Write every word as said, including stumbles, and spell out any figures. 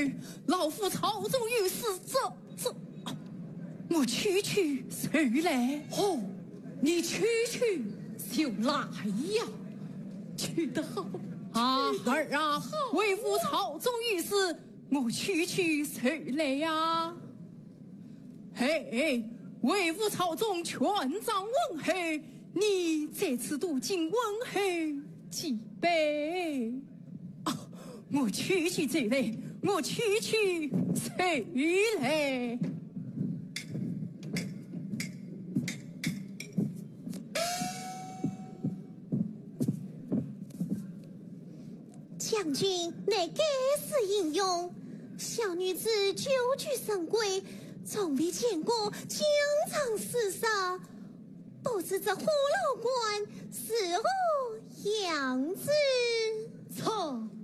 去，老夫操纵御史，这这，我区区谁来？ 哦，你区区就来呀，去得好。 啊儿啊，为夫操纵御史，我区区谁来呀？嘿，为夫操纵全仗温黑，你这次渡尽温黑几杯？啊，我区区这类，我区区谁来？ 将军乃该死英勇，小女子久居深闺，从未见过疆场厮杀，不知这虎牢关是何样子？ 操！